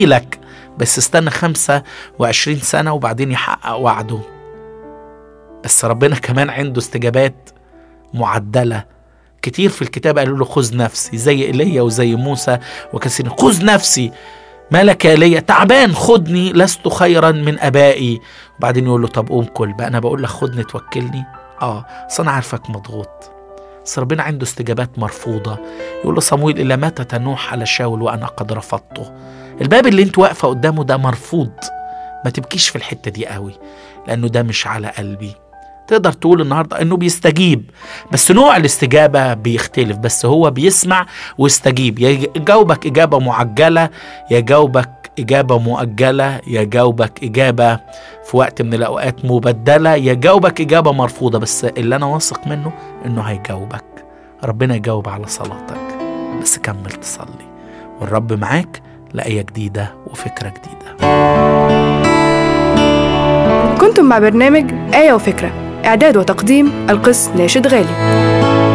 لك، بس استنى 25 سنة وبعدين يحقق وعده. بس ربنا كمان عنده استجابات معدلة. كتير في الكتاب قالوا له خذ نفسي، زي إيليا وزي موسى وكثير، خذ نفسي، مالك يا إيليا؟ تعبان، خدني، لست خيرا من أبائي. وبعدين يقول له طب قوم كل بقى، أنا بقول لك خدني توكلني. أصل أنا عارفك مضغوط. بس ربنا عنده استجابات مرفوضة. يقول له صمويل إلى متى تنوح على شاول وأنا قد رفضته؟ الباب اللي انت واقفة قدامه ده مرفوض. ما تبكيش في الحتة دي قوي، لأنه ده مش على قلبي. تقدر تقول النهاردة أنه بيستجيب، بس نوع الاستجابة بيختلف. بس هو بيسمع ويستجيب. يجاوبك إجابة معجلة، يجاوبك إجابة مؤجلة، يجاوبك إجابة في وقت من الأوقات مبدلة، يجاوبك إجابة مرفوضة. بس اللي أنا واثق منه أنه هيجاوبك. ربنا يجاوب على صلاتك، بس كمل تصلي والرب معاك لآية جديدة وفكرة جديدة. كنتم مع برنامج آية وفكرة، إعداد وتقديم القس ناشد غالي.